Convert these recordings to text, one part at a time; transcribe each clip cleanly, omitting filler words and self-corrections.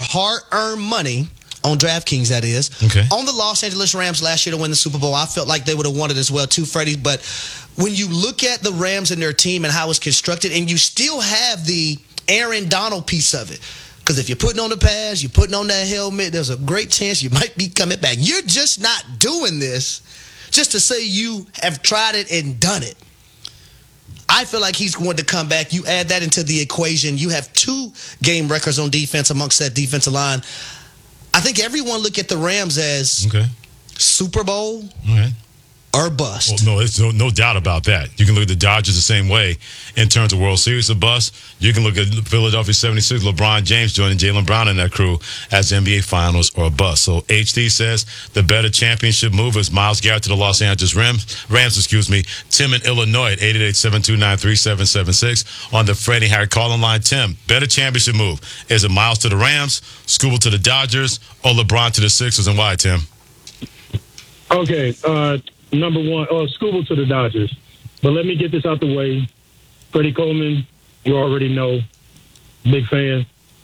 hard-earned money on DraftKings, that is, on the Los Angeles Rams last year to win the Super Bowl. I felt like they would have won it as well too, Freddie. But when you look at the Rams and their team and how it's constructed, and you still have the Aaron Donald piece of it, because if you're putting on the pads, you're putting on that helmet, there's a great chance you might be coming back. You're just not doing this just to say you have tried it and done it. I feel like he's going to come back. You add that into the equation. You have 2 game records on defense amongst that defensive line. I think everyone look at the Rams as Super Bowl or bust. Well, no, there's no doubt about that. You can look at the Dodgers the same way in terms of World Series or bust. You can look at Philadelphia 76, LeBron James joining Jaylen Brown and that crew as NBA Finals or bust. So HD says the better championship move is Myles Garrett to the Los Angeles Rams. Tim in Illinois at 888-729-3776 on the Freddie Harry calling line. Tim, better championship move. Is it Myles to the Rams, Scooble to the Dodgers, or LeBron to the Sixers, and why, Tim? Okay, number one, Scooble to the Dodgers. But let me get this out the way. Freddie Coleman, you already know, big fan.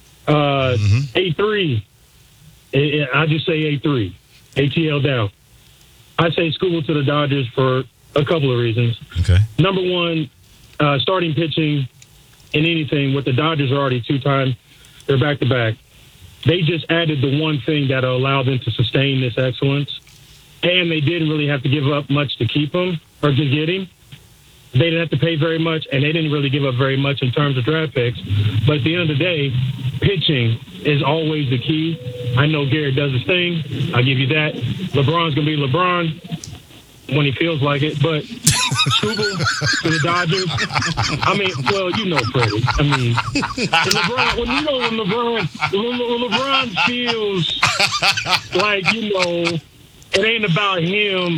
A3, I just say A3, ATL down. I say Scooble to the Dodgers for a couple of reasons. Okay. Number one, starting pitching in anything with the Dodgers are already 2-time. They're back-to-back. They just added the one thing that'll allow them to sustain this excellence. And they didn't really have to give up much to keep him or to get him. They didn't have to pay very much, and they didn't really give up very much in terms of draft picks. But at the end of the day, pitching is always the key. I know Garrett does his thing. I'll give you that. LeBron's going to be LeBron when he feels like it. But Scooble to the Dodgers, I mean, well, you know Freddie. I mean, when LeBron feels like, it ain't about him,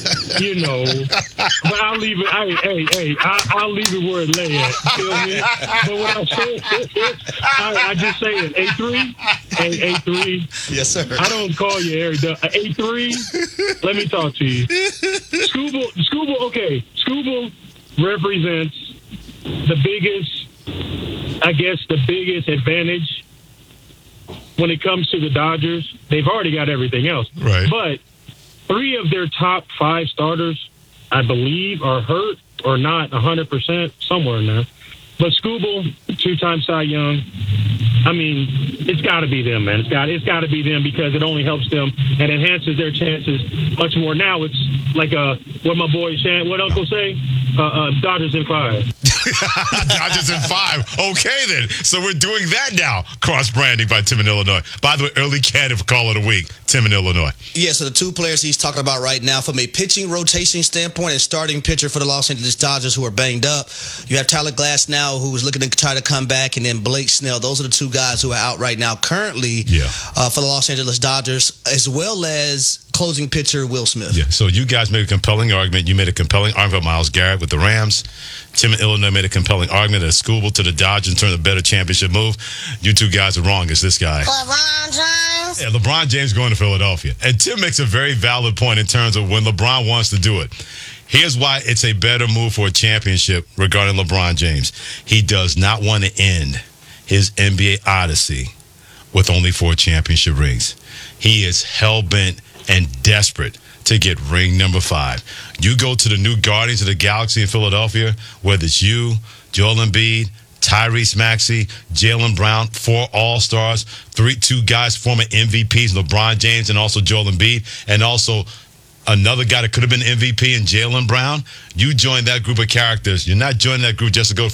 But I'll leave it. I'll leave it where it lay at. Feel me? But what I say, I just say it. A3, A3. Yes, sir. I don't call you Eric. A3. Let me talk to you. Scooble. Okay, Scooble represents the biggest advantage when it comes to the Dodgers. They've already got everything else, right? But 3 of their top 5 starters, I believe, are hurt or not 100%, somewhere in there. But Scooble, 2-time Cy Young, I mean, it's got to be them, man. It's got to be them because it only helps them and enhances their chances much more. Now it's like what my boy what Uncle say? Dodgers in 5. Dodgers in 5. Okay, then. So we're doing that now. Cross-branding by Tim in Illinois. By the way, early candidate for Call of the Week, Tim in Illinois. Yeah, so the 2 players he's talking about right now, from a pitching rotation standpoint and starting pitcher for the Los Angeles Dodgers who are banged up, you have Tyler Glass now who is looking to try to come back, and then Blake Snell. Those are the 2 guys who are out right now currently for the Los Angeles Dodgers, as well as closing pitcher Will Smith. Yeah, so you guys made a compelling argument. You made a compelling argument about Myles Garrett with the Rams. Tim in Illinois made a compelling argument that Scooble to the Dodgers in terms of better championship move. You 2 guys are wrong. It's this guy. LeBron James. Yeah, LeBron James going to Philadelphia. And Tim makes a very valid point in terms of when LeBron wants to do it. Here's why it's a better move for a championship regarding LeBron James. He does not want to end his NBA odyssey with only 4 championship rings. He is hell-bent and desperate to get ring number 5. You go to the new Guardians of the Galaxy in Philadelphia, whether it's you, Joel Embiid, Tyrese Maxey, Jaylen Brown, 4 All-Stars, 2 guys, former MVPs, LeBron James and also Joel Embiid, and also another guy that could have been MVP in Jaylen Brown. You join that group of characters. You're not joining that group just to go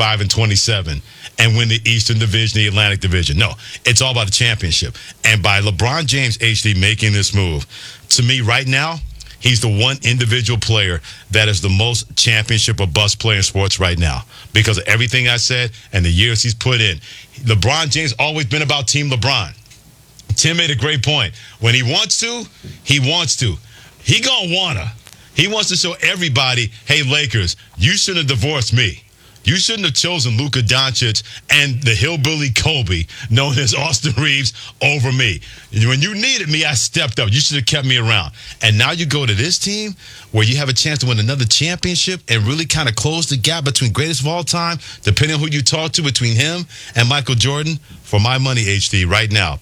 55-27 and win the Eastern Division, the Atlantic Division. No, it's all about the championship. And by LeBron James HD making this move, to me right now, he's the one individual player that is the most championship or bust player in sports right now because of everything I said and the years he's put in. LeBron James always been about Team LeBron. Tim made a great point. When he wants to, he wants to. He gonna wanna. He wants to show everybody, hey, Lakers, you shouldn't have divorced me. You shouldn't have chosen Luka Doncic and the hillbilly Kobe, known as Austin Reeves, over me. When you needed me, I stepped up. You should have kept me around. And now you go to this team where you have a chance to win another championship and really kind of close the gap between greatest of all time, depending on who you talk to, between him and Michael Jordan. For my money, HD, right now,